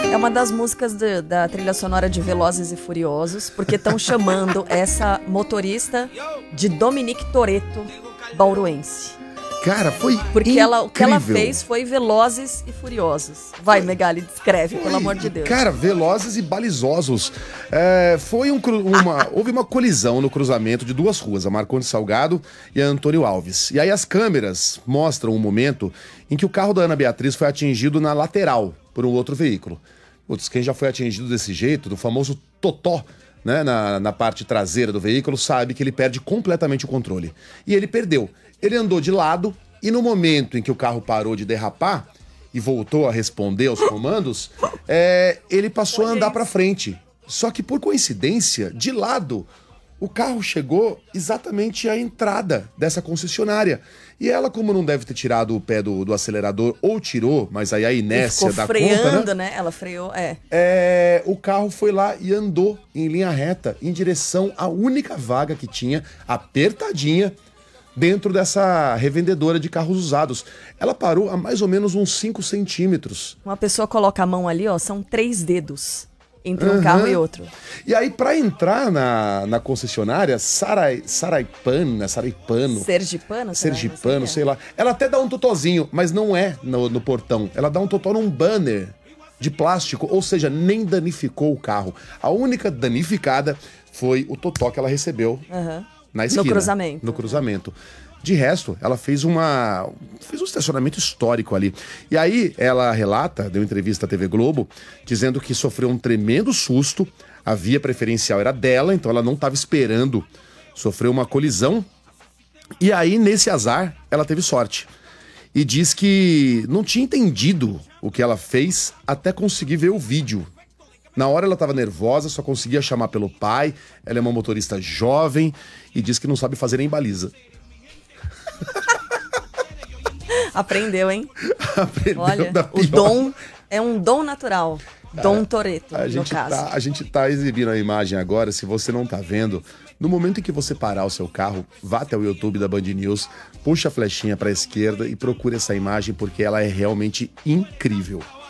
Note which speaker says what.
Speaker 1: É uma das músicas da trilha sonora de Velozes e Furiosos, porque estão chamando essa motorista de Dominique Toretto bauruense.
Speaker 2: Cara, foi
Speaker 1: Porque
Speaker 2: incrível.
Speaker 1: o que ela fez foi Velozes e Furiosos. Vai, Megali, descreve, pelo amor de Deus.
Speaker 2: Cara, velozes e balizosos. Houve uma colisão no cruzamento de duas ruas, a Marcondes Salgado e a Antônio Alves. E aí as câmeras mostram um momento em que o carro da Ana Beatriz foi atingido na lateral por um outro veículo. Putz, quem já foi atingido desse jeito, do famoso totó, né, na parte traseira do veículo, sabe que ele perde completamente o controle. E ele perdeu. Ele andou de lado e no momento em que o carro parou de derrapar e voltou a responder aos comandos, ele passou a andar para frente. Só que por coincidência, de lado, o carro chegou exatamente à entrada dessa concessionária. E ela, como não deve ter tirado o pé do acelerador, ou tirou, mas aí a inércia dá
Speaker 1: freando,
Speaker 2: conta,
Speaker 1: né? Ela freou,
Speaker 2: o carro foi lá e andou em linha reta, em direção à única vaga que tinha, apertadinha, dentro dessa revendedora de carros usados. Ela parou a mais ou menos uns 5 centímetros.
Speaker 1: Uma pessoa coloca a mão ali, ó, são 3 dedos entre um carro e outro.
Speaker 2: E aí, pra entrar na concessionária, Sergipano, sei lá. Ela até dá um totozinho, mas não é no portão. Ela dá um totó num banner de plástico, ou seja, nem danificou o carro. A única danificada foi o totó que ela recebeu na esquina. No cruzamento. De resto, ela fez um estacionamento histórico ali. E aí, ela relata, deu entrevista à TV Globo, dizendo que sofreu um tremendo susto. A via preferencial era dela, então ela não estava esperando sofrer uma colisão. E aí, nesse azar, ela teve sorte. E diz que não tinha entendido o que ela fez até conseguir ver o vídeo. Na hora ela estava nervosa, só conseguia chamar pelo pai. Ela é uma motorista jovem e diz que não sabe fazer nem baliza.
Speaker 1: Aprendeu, hein?
Speaker 2: Aprendeu.
Speaker 1: Olha, o dom é um dom natural. Dom Toretto, no caso.
Speaker 2: A gente tá exibindo a imagem agora, se você não tá vendo. No momento em que você parar o seu carro, vá até o YouTube da Band News, puxa a flechinha pra esquerda e procure essa imagem, porque ela é realmente incrível.